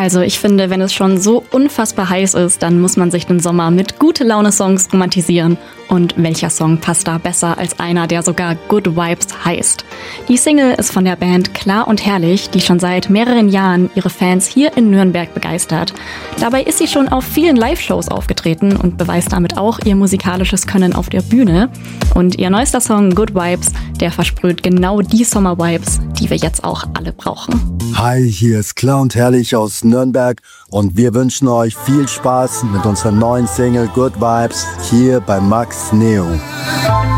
Also ich finde, wenn es schon so unfassbar heiß ist, dann muss man sich den Sommer mit Gute-Laune-Songs romantisieren. Und welcher Song passt da besser als einer, der sogar Good Vibes heißt? Die Single ist von der Band Klar und Herrlich, die schon seit mehreren Jahren ihre Fans hier in Nürnberg begeistert. Dabei ist sie schon auf vielen Live-Shows aufgetreten und beweist damit auch ihr musikalisches Können auf der Bühne. Und ihr neuester Song Good Vibes, der versprüht genau die Sommer-Vibes, die wir jetzt auch alle brauchen. Hi, hier ist Klar und Herrlich aus Nürnberg und wir wünschen euch viel Spaß mit unserer neuen Single Good Vibes hier bei Max Neo.